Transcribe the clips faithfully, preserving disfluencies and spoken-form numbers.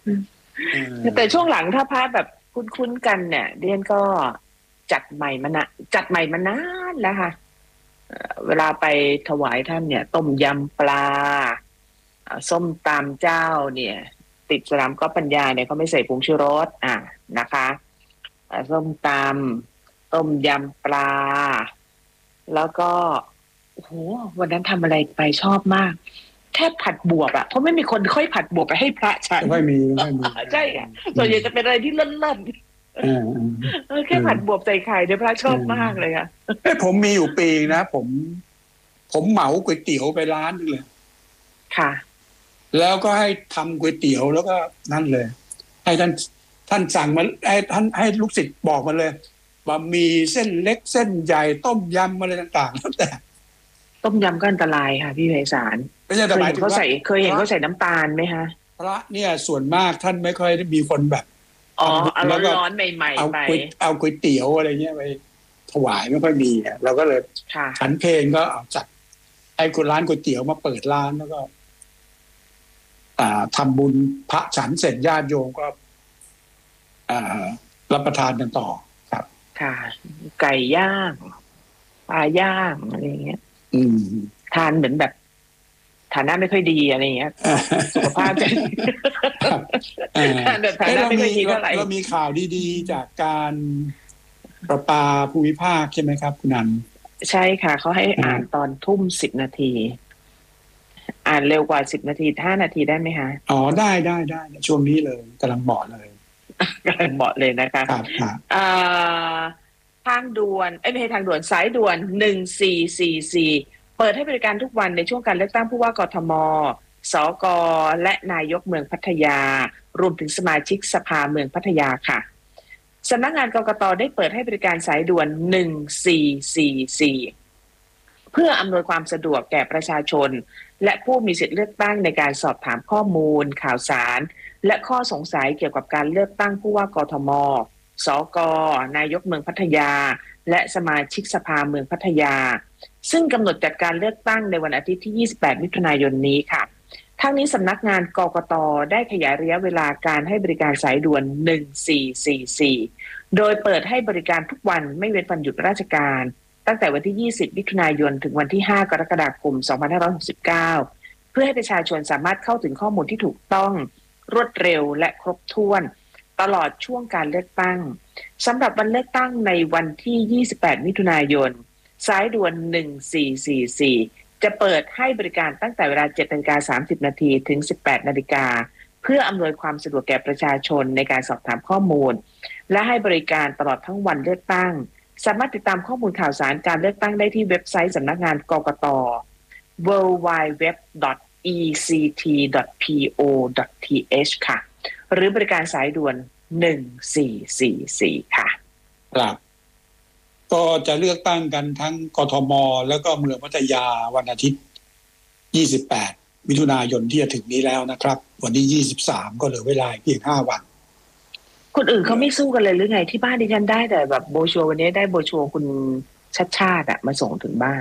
แต่ช่วงหลังถ้าพระแบบคุ้นๆกันเนี่ยเดียนก็จัดใหม่มานะจัดใหม่มานานแล้วค่ะเอ่อเวลาไปถวายท่านเนี่ยต้มยำปลาอ่าส้มตำเจ้าเนี่ยติดสนามก็ปัญญาเนี่ยเขาไม่ใส่ผงชูรสอ่ะนะคะอ่าส้มตำต้มยำปลาแล้วก็โอ้โหวันนั้นทำอะไรไปชอบมากแค่ผัดบวบอะเพราะไม่มีคนค่อยผัดบวบไปให้พระฉันไม่ค่อยมีไม่ค่อยมีใช่ค่ะส่วนใหญ่จะเป็นอะไรที่เล่นเออๆเออเอแค่ผัดบอวบใส่ไข่เนี่ยพระชอบมากเออเลยค่ะเอ้ยผมมีอยู่ปีนะผมผมเหมาก๋วยเตี๋ยวไปร้านนึงเลยค่ะแล้วก็ให้ทำก๋วยเตี๋ยวแล้วก็นั่นเลยให้ท่านท่านสั่งมาให้ท่านให้ลูกศิษย์บอกมาเลยบะหมี่เส้นเล็กเส้นใหญ่ต้มยำอะไรต่างๆแล้วแต่ต้มยำก็อันตรายค่ะพี่ไพศาลไม่ใช่เคแต่หมายยเห็นเขาถึงว่าใส่เคยพระเห็นเขาใส่น้ำตาลไหมคะพระเนี่ยส่วนมากท่านไม่ค่อยได้มีคนแบบอ๋อทำบุญเอาแล้วก็ร้อนๆใหม่เอาๆไปก๋วยเอาก๋วยเตี๋ยวอะไรเงี้ยไปถวายไม่ค่อยมีอ่ะเราก็เลยค่ะฉันเพลงก็เอาจัดให้คนร้านก๋วยเตี๋ยวมาเปิดร้านแล้วก็ อ่าทำบุญพระฉันเสร็จญาติโยมก็อ่ารับประทานกันต่อครับค่ะไก่ย่างปลาย่างอะไรอย่างเงี้ยอืมทานเหมือนแบบฐานะไม่ค่อยดีอะไรอย่างเงี้ยสุขภาพจะครับอ่าทานแบบฐาเอ้ยเรามีนะไม่ค่อยดีเราเท่าไหร่เรามีข่าวดีๆจากการประปาภูมิภาคใช่ไหมครับคุณนันใช่ค่ะเขาให้อ่าอ่านตอนทุ่มสิบนาทีอ่านเร็วกว่าสิบนาทีห้านาทีได้ไหมคะอ๋อได้ได้ได้ช่วงนี้เลยกำลังเหมาะเลยกำลังเหมาะเลยนะคะครับครับอ่าทางด่วนเอ้ยไม่ใช่ทางด่วนสายด่วนหนึ่งสี่สี่สี่เปิดให้บริการทุกวันในช่วงการเลือกตั้งผู้ว่ากทมสกและนายกเมืองพัทยารวมถึงสมาชิกสภาเมืองพัทยาค่ะสำนักงานกกตได้เปิดให้บริการสายด่วนหนึ่งสี่สี่สี่เพื่ออำนวยความสะดวกแก่ประชาชนและผู้มีสิทธิเลือกตั้งในการสอบถามข้อมูลข่าวสารและข้อสงสัยเกี่ยวกับการเลือกตั้งผู้ว่ากทม สกนายกเมืองพัทยาและสมาชิกสภาเมืองพัทยาซึ่งกำหนดจัดการเลือกตั้งในวันอาทิตย์ที่ยี่สิบแปดมิถุนายนนี้ค่ะทั้งนี้สำนักงานกกตได้ขยายระยะเวลาการให้บริการสายด่วนหนึ่งสี่สี่สี่โดยเปิดให้บริการทุกวันไม่เว้นวันหยุดราชการตั้งแต่วันที่ยี่สิบมิถุนายนถึงวันที่ห้ากรกฎาคมสองพันห้าร้อยหกสิบเก้าเพื่อให้ประชาชนสามารถเข้าถึงข้อมูลที่ถูกต้องรวดเร็วและครบถ้วนตลอดช่วงการเลือกตั้งสำหรับวันเลือกตั้งในวันที่ยี่สิบแปดมิถุนายนสายด่วนหนึ่งสี่สี่สี่จะเปิดให้บริการตั้งแต่เวลา เจ็ดนาฬิกาสามสิบนาทีถึง สิบแปดนาฬิกาเพื่ออำนวยความสะดวกแก่ประชาชนในการสอบถามข้อมูลและให้บริการตลอดทั้งวันเลือกตั้งสามารถติดตามข้อมูลข่าวสารการเลือกตั้งได้ที่เว็บไซต์สำนักงานกกต ดับเบิลยู ดับเบิลยู ดับเบิลยู ดับเบิลยู ดอท อี ซี ที ดอท พี โอ ดอท ที เอช ค่ะหรือบริการสายด่วนหนึ่งสี่สี่สี่ค่ะครับก็จะเลือกตั้งกันทั้งกทมแล้วก็เมืองพัทยาวันอาทิตย์ยี่สิบแปดมิถุนายนที่จะถึงนี้แล้วนะครับวันที่ยี่สิบสามก็เหลือเวลาเพียงห้าวันคนอื่นเขาไม่สู้กันเลยหรือไงที่บ้านดิฉันได้แต่แบบโบชัววันนี้ได้โบชัวคุณชัดชาติอะมาส่งถึงบ้าน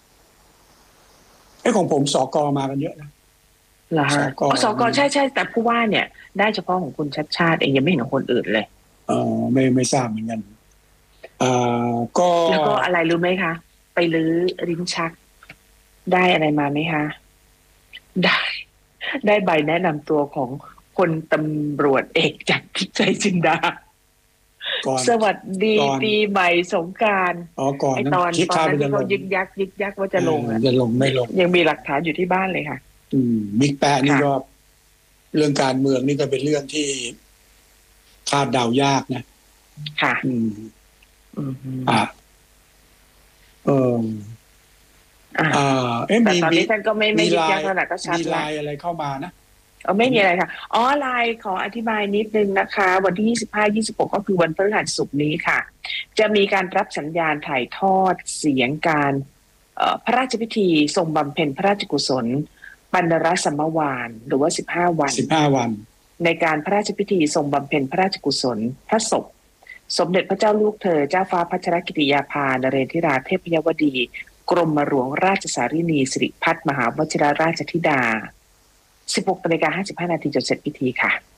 ไอ้ของผมสกมากันเยอะนะเหรอฮะอ๋อสกใช่ใช่แต่ผู้ว่าเนี่ยได้เฉพาะของคุณชัดชาติเองยังไม่เห็นของคนอื่นเลยอ๋อไม่ไม่ทราบเหมือนกันอ่าก็แล้วก็อะไรรู้ไหมคะไปลื้อลิ้นชักได้อะไรมาไหมคะได้ได้ใบแนะนำตัวของคนตำรวจเอกจากทิพย์ใจจินดาสวัสดีปีใหม่สงกรานต์อ๋อก่อนไอตอนตอนนั้นที่เขายึกยักยึกยักว่าจะลงอ่ะจะลงไม่ลงยังมีหลักฐานอยู่ที่บ้านเลยค่ะอืมบิ๊กแปะนี่ก็เรื่องการเมืองนี่ก็เป็นเรื่องที่คาดเดายากนะค่ะอืมอืมอ่าเอออ่าเอ๊ะมีตอนนี้ท่านก็ไม่ไม่ยึกยักแล้วแหละก็ชัดมีไลแล้วน์อะไรเข้ามานะเออไม่มีอะไรค่ะอ๋อไลน์ขออธิบายนิดนึงนะคะวันที่ยี่สิบห้า ยี่สิบหกก็คือวันพฤหัสศุกร์นี้ค่ะจะมีการรับสัญญาณถ่ายทอดเสียงการพระราชพิธีทรงบำเพ็ญพระราชกุศลปัณณรสัมมวานหรือว่าสิบห้าวันสิบห้าวันในการพระราชพิธีทรงบำเพ็ญพระราชกุศลพระศพสมเด็จพระเจ้าลูกเธอเจ้าฟ้าพัชรกิติยาภานเรนทิราเทพยวดีกรมหลวงราชสารินีสิริพัฒน์มหาวชิรราชธิดาสิบหกนาฬิกาห้าสิบห้านาทีจบเสร็จพิธีค่ะ